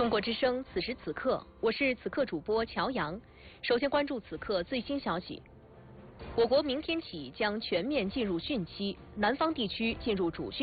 中国之声，此时此刻，我是此刻主播乔阳。首先关注此刻最新消息：我国明天起将全面进入汛期，南方地区进入主汛